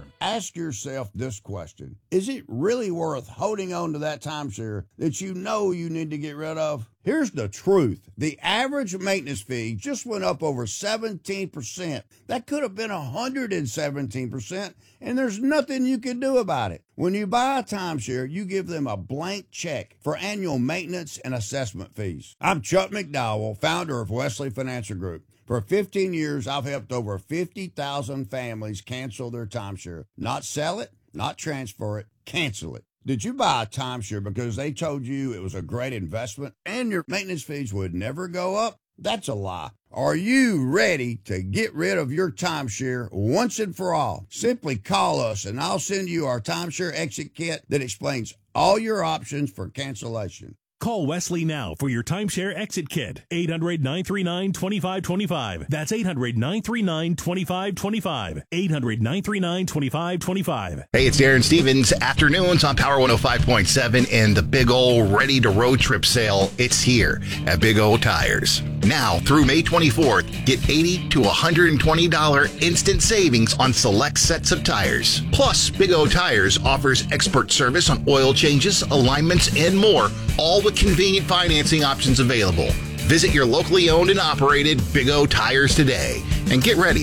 return. Ask yourself this question. Is it really worth holding on to that timeshare that you know you need to get rid of? Here's the truth. The average maintenance fee just went up over 17%. That could have been 117%, and there's nothing you can do about it. When you buy a timeshare, you give them a blank check for annual maintenance and assessment fees. I'm Chuck McDowell, founder of Wesley Financial Group. For 15 years, I've helped over 50,000 families cancel their timeshare. Not sell it, not transfer it, cancel it. Did you buy a timeshare because they told you it was a great investment and your maintenance fees would never go up? That's a lie. Are you ready to get rid of your timeshare once and for all? Simply call us and I'll send you our timeshare exit kit that explains all your options for cancellation. Call Wesley now for your timeshare exit kit. 800-939-2525. That's 800-939-2525. 800-939-2525. Hey, it's Darren Stevens. Afternoons on Power 105.7 and the big old ready to road trip sale. It's here at Big O Tires. Now through May 24th, get $80 to $120 instant savings on select sets of tires. Plus, Big O Tires offers expert service on oil changes, alignments, and more, all with convenient financing options available. Visit your locally owned and operated Big O Tires today and get ready